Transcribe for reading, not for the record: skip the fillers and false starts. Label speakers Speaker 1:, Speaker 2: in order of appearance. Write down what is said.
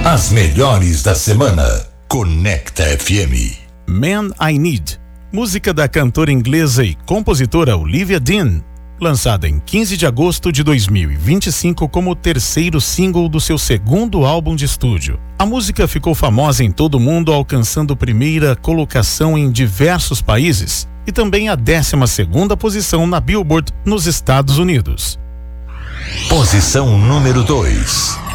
Speaker 1: As melhores da semana. Conecta FM.
Speaker 2: Man I Need, música da cantora inglesa e compositora Olivia Dean, lançada em 15 de agosto de 2025 como o terceiro single do seu segundo álbum de estúdio. A música ficou famosa em todo o mundo, alcançando primeira colocação em diversos países e também a 12ª posição na Billboard nos Estados Unidos.
Speaker 1: Posição número 2.